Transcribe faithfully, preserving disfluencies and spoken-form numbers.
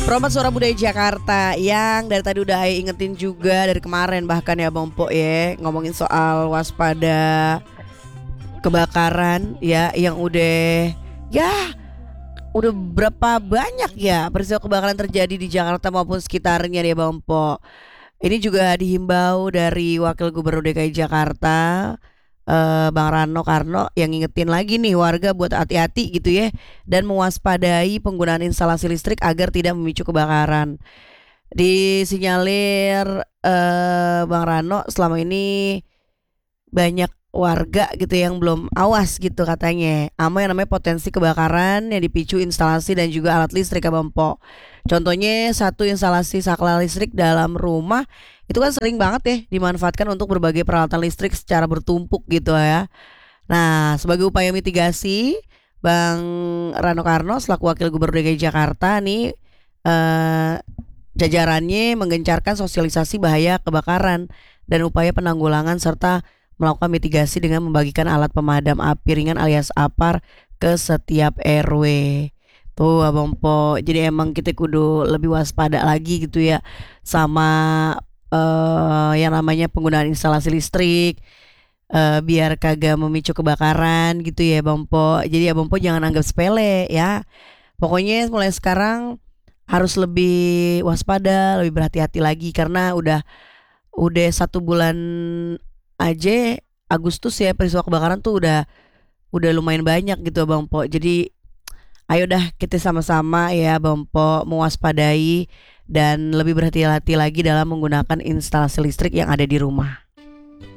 Promo Suara Budaya Jakarta yang dari tadi udah Ae ingetin juga dari kemarin bahkan ya Bang Po ya, ngomongin soal waspada kebakaran ya yang udah ya udah berapa banyak ya peristiwa kebakaran terjadi di Jakarta maupun sekitarnya ya Bang Po. Ini juga dihimbau dari Wakil Gubernur D K I Jakarta eh, Bang Rano Karno yang ngingetin lagi nih warga buat hati-hati gitu ya dan mewaspadai penggunaan instalasi listrik agar tidak memicu kebakaran. Disinyalir eh, Bang Rano selama ini banyak warga gitu yang belum awas gitu katanya ama yang namanya potensi kebakaran yang dipicu instalasi dan juga alat listrik ya Bang Po. Contohnya satu instalasi saklar listrik dalam rumah itu kan sering banget ya dimanfaatkan untuk berbagai peralatan listrik secara bertumpuk gitu ya. Nah, sebagai upaya mitigasi, Bang Rano Karno selaku Wakil Gubernur D K I Jakarta nih eh, jajarannya menggencarkan sosialisasi bahaya kebakaran dan upaya penanggulangan serta melakukan mitigasi dengan membagikan alat pemadam api ringan alias APAR ke setiap R W. Tuh Abang Po, jadi emang kita kudu lebih waspada lagi gitu ya sama eh yang namanya penggunaan instalasi listrik eh, biar kagak memicu kebakaran gitu ya Bang Po. Jadi ya Bang Po jangan anggap sepele ya. Pokoknya mulai sekarang harus lebih waspada, lebih berhati-hati lagi karena udah udah satu bulan aja Agustus ya peristiwa kebakaran tuh udah udah lumayan banyak gitu Bang Po. Jadi ayo dah kita sama-sama ya Bang Po mewaspadai dan lebih berhati-hati lagi dalam menggunakan instalasi listrik yang ada di rumah.